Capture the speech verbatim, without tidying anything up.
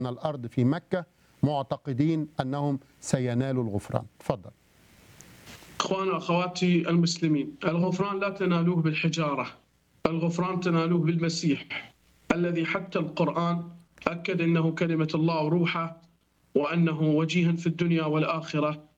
الأرض في مكة معتقدين أنهم سينالوا الغفران. تفضل. اخواني واخواتي المسلمين، الغفران لا تنالوه بالحجاره، الغفران تنالوه بالمسيح الذي حتى القرآن اكد انه كلمه الله وروحه، وانه وجيها في الدنيا والاخره